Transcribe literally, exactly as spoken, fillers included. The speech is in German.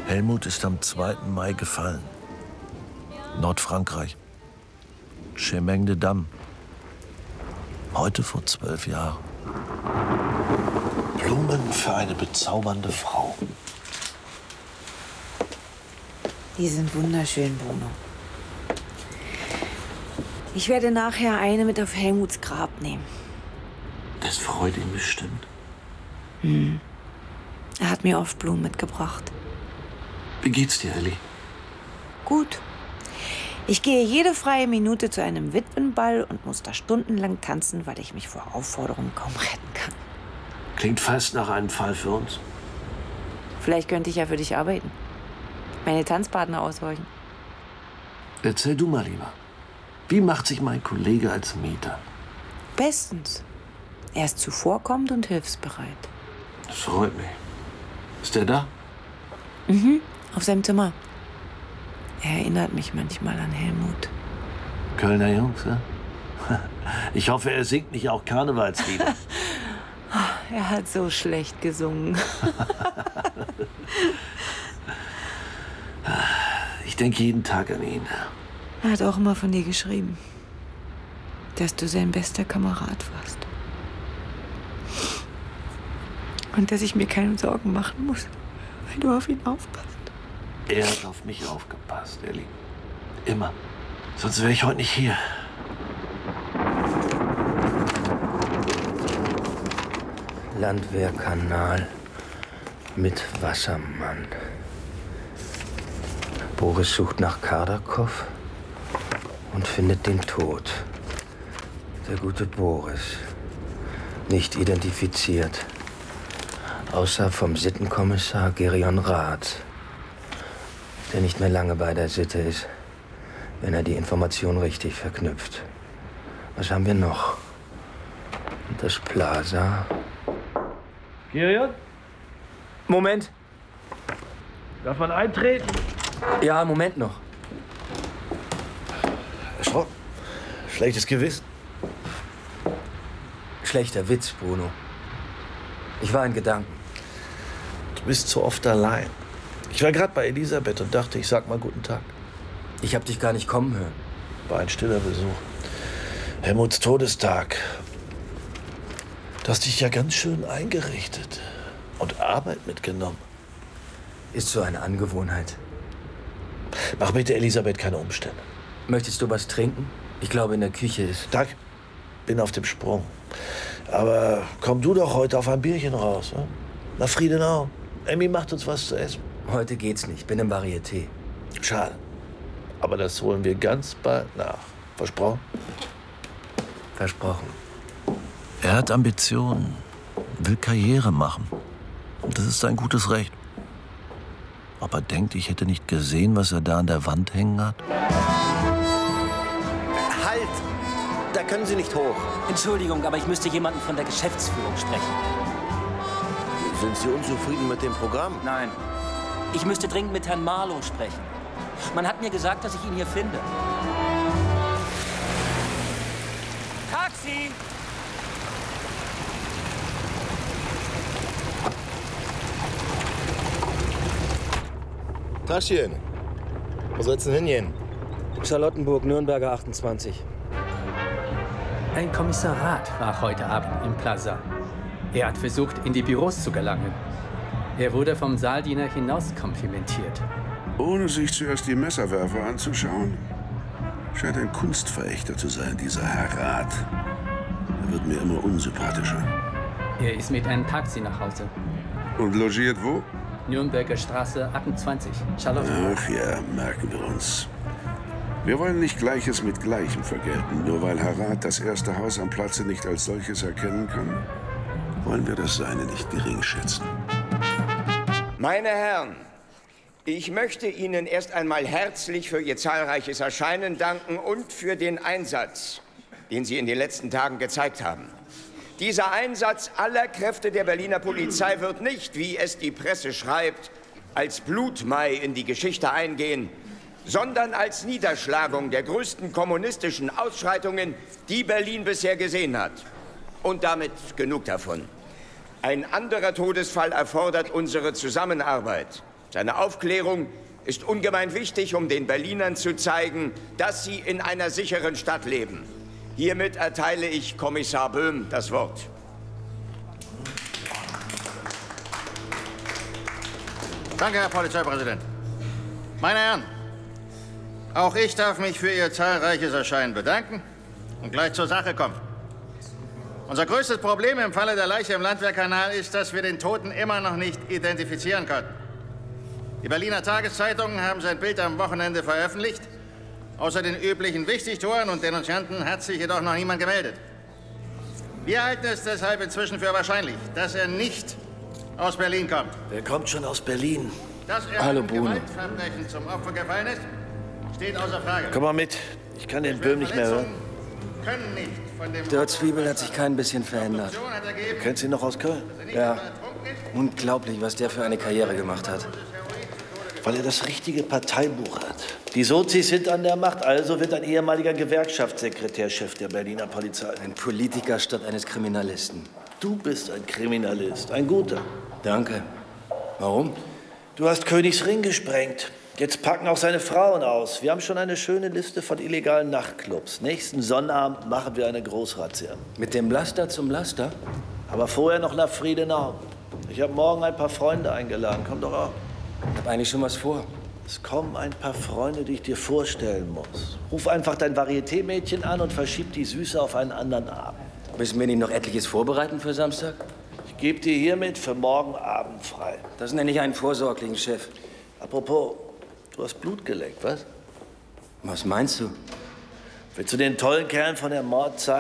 Helmut ist am zweiten Mai gefallen. Nordfrankreich. Chemeng-de-Dam. Heute vor zwölf Jahren. Blumen für eine bezaubernde Frau. Die sind wunderschön, Bruno. Ich werde nachher eine mit auf Helmuts Grab nehmen. Das freut ihn bestimmt. Hm. Er hat mir oft Blumen mitgebracht. Wie geht's dir, Elli? Gut. Ich gehe jede freie Minute zu einem Witwenball und muss da stundenlang tanzen, weil ich mich vor Aufforderungen kaum retten kann. Klingt fast nach einem Fall für uns. Vielleicht könnte ich ja für dich arbeiten. Meine Tanzpartner aushorchen. Erzähl du mal lieber. Wie macht sich mein Kollege als Mieter? Bestens. Er ist zuvorkommend und hilfsbereit. Das freut mich. Ist der da? Mhm, auf seinem Zimmer. Er erinnert mich manchmal an Helmut. Kölner Jungs, ja? Ich hoffe, er singt nicht auch Karnevalslieder. Er hat so schlecht gesungen. Ich denke jeden Tag an ihn. Er hat auch immer von dir geschrieben, dass du sein bester Kamerad warst. Und dass ich mir keine Sorgen machen muss, weil du auf ihn aufpasst. Er hat auf mich aufgepasst, Elli. Immer. Sonst wäre ich heute nicht hier. Landwehrkanal mit Wassermann. Boris sucht nach Kardakow und findet den Tod. Der gute Boris. Nicht identifiziert. Außer vom Sittenkommissar Gerion Rath, der nicht mehr lange bei der Sitte ist, wenn er die Information richtig verknüpft. Was haben wir noch? Das Plaza. Gerion? Moment. Darf man eintreten? Ja, Moment noch. Erschrocken? Schlechtes Gewissen? Schlechter Witz, Bruno. Ich war in Gedanken. Du bist zu oft allein. Ich war gerade bei Elisabeth und dachte, ich sag mal guten Tag. Ich hab dich gar nicht kommen hören. War ein stiller Besuch. Helmuts Todestag. Du hast dich ja ganz schön eingerichtet und Arbeit mitgenommen. Ist so eine Angewohnheit. Mach bitte Elisabeth keine Umstände. Möchtest du was trinken? Ich glaube, in der Küche ist... Danke. Bin auf dem Sprung. Aber komm du doch heute auf ein Bierchen raus. Ne? Na, Friedenau. Emmy macht uns was zu essen. Heute geht's nicht. Bin im Varieté. Schade. Aber das holen wir ganz bald nach. Versprochen? Versprochen. Er hat Ambitionen. Will Karriere machen. Und das ist sein gutes Recht. Ob er denkt, ich hätte nicht gesehen, was er da an der Wand hängen hat? Halt! Da können Sie nicht hoch. Entschuldigung, aber ich müsste jemanden von der Geschäftsführung sprechen. Sind Sie unzufrieden mit dem Programm? Nein. Ich müsste dringend mit Herrn Marlow sprechen. Man hat mir gesagt, dass ich ihn hier finde. Taxi! Taschen. Wo soll's denn hingehen? Charlottenburg, Nürnberger achtundzwanzig. Ein Kommissar Rath war heute Abend im Plaza. Er hat versucht, in die Büros zu gelangen. Er wurde vom Saaldiener hinaus komplimentiert. Ohne sich zuerst die Messerwerfer anzuschauen? Scheint ein Kunstverächter zu sein, dieser Herr Rath. Er wird mir immer unsympathischer. Er ist mit einem Taxi nach Hause. Und logiert wo? Nürnberger Straße achtundzwanzig, Charlottenburg. Ach ja, merken wir uns. Wir wollen nicht Gleiches mit Gleichem vergelten. Nur weil Herr Rath das erste Haus am Platze nicht als solches erkennen kann, wollen wir das Seine nicht gering schätzen. Meine Herren, ich möchte Ihnen erst einmal herzlich für Ihr zahlreiches Erscheinen danken und für den Einsatz, den Sie in den letzten Tagen gezeigt haben. Dieser Einsatz aller Kräfte der Berliner Polizei wird nicht, wie es die Presse schreibt, als Blutmai in die Geschichte eingehen, sondern als Niederschlagung der größten kommunistischen Ausschreitungen, die Berlin bisher gesehen hat. Und damit genug davon. Ein anderer Todesfall erfordert unsere Zusammenarbeit. Seine Aufklärung ist ungemein wichtig, um den Berlinern zu zeigen, dass sie in einer sicheren Stadt leben. Hiermit erteile ich Kommissar Böhm das Wort. Danke, Herr Polizeipräsident. Meine Herren, auch ich darf mich für Ihr zahlreiches Erscheinen bedanken und gleich zur Sache kommen. Unser größtes Problem im Falle der Leiche im Landwehrkanal ist, dass wir den Toten immer noch nicht identifizieren konnten. Die Berliner Tageszeitungen haben sein Bild am Wochenende veröffentlicht. Außer den üblichen Wichtigtuern und Denunzianten hat sich jedoch noch niemand gemeldet. Wir halten es deshalb inzwischen für wahrscheinlich, dass er nicht aus Berlin kommt. Wer kommt schon aus Berlin? Dass er Hallo, einem Bruno. Gewaltverbrechen zum Opfer gefallen ist, steht außer Frage. Komm mal mit. Ich kann den Böhm nicht mehr hören. Können nicht von dem Der Zwiebel hat sich kein bisschen verändert. Du kennst ihn noch aus Köln? Ja, unglaublich, was der für eine Karriere gemacht hat. Weil er das richtige Parteibuch hat. Die Sozis sind an der Macht, also wird ein ehemaliger Gewerkschaftssekretär Chef der Berliner Polizei. Ein Politiker statt eines Kriminalisten. Du bist ein Kriminalist, ein guter. Danke. Warum? Du hast Königsring gesprengt. Jetzt packen auch seine Frauen aus. Wir haben schon eine schöne Liste von illegalen Nachtclubs. Nächsten Sonnabend machen wir eine Großrazzia. Mit dem Laster zum Laster? Aber vorher noch nach Friedenau. Ich habe morgen ein paar Freunde eingeladen. Komm doch auch. Ich habe eigentlich schon was vor. Es kommen ein paar Freunde, die ich dir vorstellen muss. Ruf einfach dein Varieté-Mädchen an und verschieb die Süße auf einen anderen Abend. Müssen wir nicht noch etliches vorbereiten für Samstag? Ich gebe dir hiermit für morgen Abend frei. Das nenne ich einen vorsorglichen Chef. Apropos, du hast Blut geleckt, was? Was meinst du? Willst du den tollen Kerlen von der Mordzeit